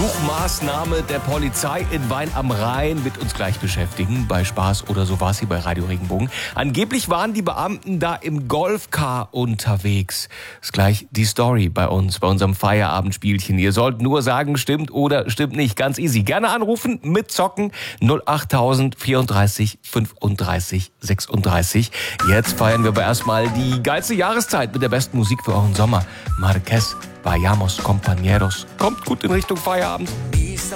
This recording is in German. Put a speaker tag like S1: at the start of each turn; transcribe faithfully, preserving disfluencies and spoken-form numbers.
S1: Suchmaßnahme der Polizei in Wein am Rhein wird uns gleich beschäftigen. Bei Spaß oder so war es hier bei Radio Regenbogen. Angeblich waren die Beamten da im Golfcar unterwegs. Ist gleich die Story bei uns, bei unserem Feierabendspielchen. Ihr sollt nur sagen, stimmt oder stimmt nicht. Ganz easy. Gerne anrufen, mitzocken. null acht null vierunddreißig fünfunddreißig sechsunddreißig. Jetzt feiern wir aber erstmal die geilste Jahreszeit mit der besten Musik für euren Sommer. Marquez, Vayamos, Compañeros. Kommt gut in Richtung Feierabend.